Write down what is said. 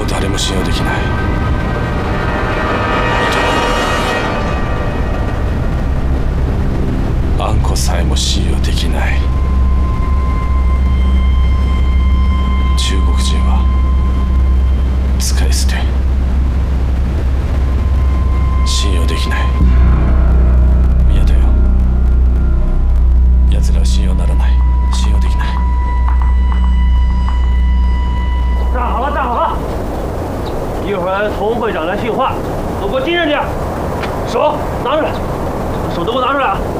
もう誰も信用できない。あんこさえも信用できない。中国人は使い捨て。信用できない。嫌だよ。奴らは信用ならない。信用できない。 站好了，站好了！一会儿童会长来训话，都给我盯着点，手拿出来，手都给我拿出来啊！